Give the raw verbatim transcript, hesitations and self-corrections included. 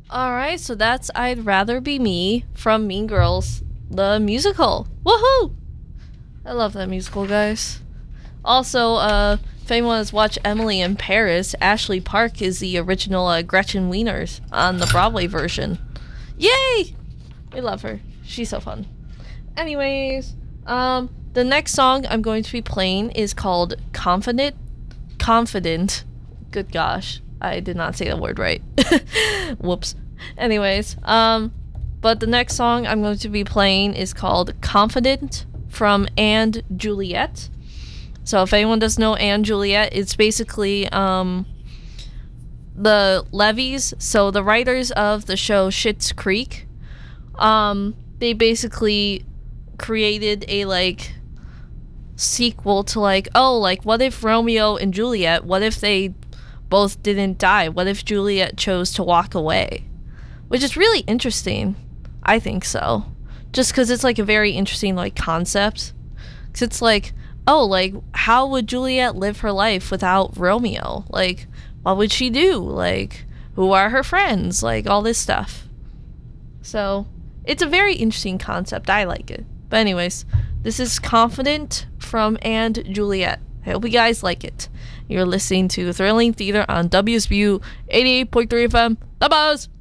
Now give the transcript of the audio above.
Alright, so that's I'd Rather Be Me from Mean Girls, the musical. Woohoo! I love that musical, guys. Also, uh, if anyone has watched Emily in Paris, Ashley Park is the original uh, Gretchen Wieners on the Broadway version. Yay! We love her. She's so fun. Anyways, um, the next song I'm going to be playing is called Confident. Confident. Good gosh. I did not say the word right. Whoops. Anyways, um, but the next song I'm going to be playing is called Confident from And Juliet. So if anyone doesn't know And Juliet, it's basically um, the Levies. So the writers of the show Schitt's Creek, um, they basically created a like sequel to like, oh, like what if Romeo and Juliet, what if they both didn't die? What if Juliet chose to walk away? Which is really interesting. I think so. Just because it's like a very interesting like concept. Because it's like, oh, like how would Juliet live her life without Romeo? Like, what would she do? Like, who are her friends? Like, all this stuff. So, it's a very interesting concept. I like it. But anyways, this is Confident from And Juliet. I hope you guys like it. You're listening to Thrilling Theater on W S B U eighty-eight point three F M. The Buzz!